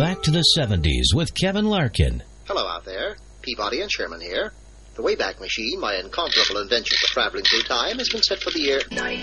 back to the 70s with Kevin Larkin. Hello out there. Peabody and Sherman here. The Wayback Machine, my incomparable invention for traveling through time, has been set for the year